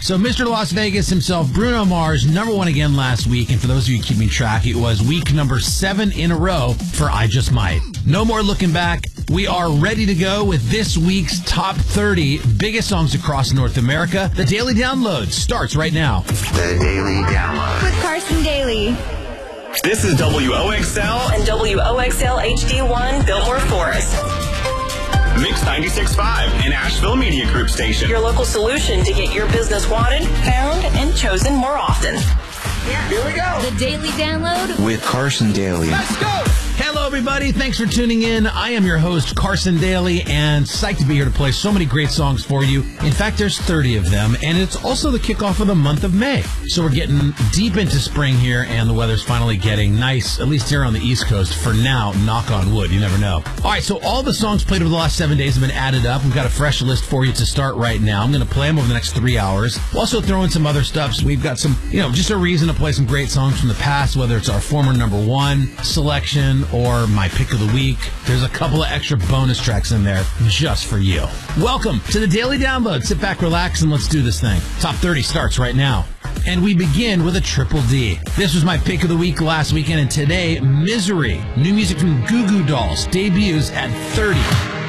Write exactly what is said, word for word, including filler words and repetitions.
So Mister Las Vegas himself, Bruno Mars, number one again last week. And for those of you keeping track, it was week number seven in a row for I Just Might. No more looking back. We are ready to go with this week's top thirty biggest songs across North America. The Daily Download starts right now. The Daily Download with Carson Daly. This is W O X L and W O X L H D one Biltmore Forest. Mix ninety-six point five, an Asheville Media Group station. Your local solution to get your business wanted, found, and chosen more often. Here we go. The Daily Download with Carson Daly. Let's go. Hello, everybody. Thanks for tuning in. I am your host, Carson Daly, and psyched to be here to play so many great songs for you. In fact, there's thirty of them, and it's also the kickoff of the month of May. So we're getting deep into spring here, and the weather's finally getting nice, at least here on the East Coast. For now, knock on wood. You never know. All right, so all the songs played over the last seven days have been added up. We've got a fresh list for you to start right now. I'm going to play them over the next three hours. We'll also throw in some other stuff. So we've got some, you know, just a reason to play some great songs from the past, whether it's our former number one selection or my pick of the week. There's a couple of extra bonus tracks in there just for you. Welcome to the Daily Download. Sit back, relax, and let's do this thing. Top thirty starts right now. And we begin with a triple D. This was my pick of the week last weekend, and today, Misery. New music from Goo Goo Dolls debuts at thirty.